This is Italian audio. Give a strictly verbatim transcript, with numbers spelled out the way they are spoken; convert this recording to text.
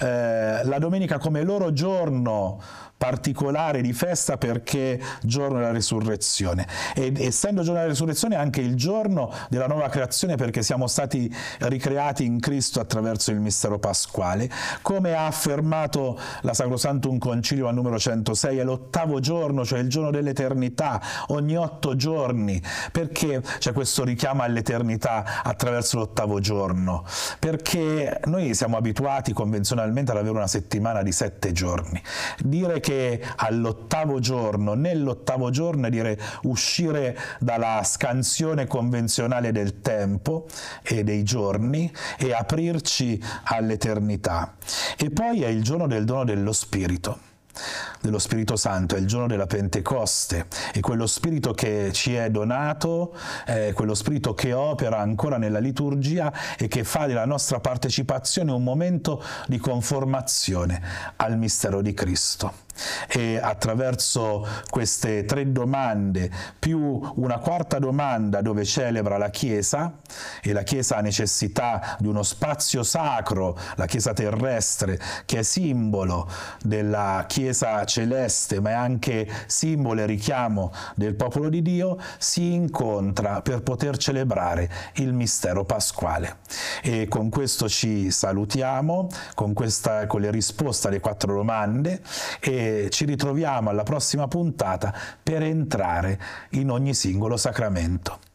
eh, la domenica come loro giorno particolare di festa perché giorno della risurrezione, ed essendo giorno della risurrezione anche il giorno della nuova creazione, perché siamo stati ricreati in Cristo attraverso il mistero pasquale, come ha affermato la Sacrosanctum Concilium al numero centosei, è l'ottavo giorno, cioè il giorno dell'eternità, ogni otto giorni. Perché c'è questo richiamo all'eternità attraverso l'ottavo giorno? Perché noi siamo abituati convenzionalmente ad avere una settimana di sette giorni. Dire che all'ottavo giorno, nell'ottavo giorno, è dire uscire dalla scansione convenzionale del tempo e dei giorni e aprirci all'eternità. E poi è il giorno del dono dello Spirito, dello Spirito Santo, è il giorno della Pentecoste, e quello Spirito che ci è donato, è quello Spirito che opera ancora nella liturgia e che fa della nostra partecipazione un momento di conformazione al mistero di Cristo. E attraverso queste tre domande più una quarta domanda dove celebra la Chiesa, e la Chiesa ha necessità di uno spazio sacro, la Chiesa terrestre, che è simbolo della Chiesa celeste ma è anche simbolo e richiamo del popolo di Dio, si incontra per poter celebrare il mistero pasquale. E con questo ci salutiamo, con, questa, con le risposte alle quattro domande, e ci ritroviamo alla prossima puntata per entrare in ogni singolo sacramento.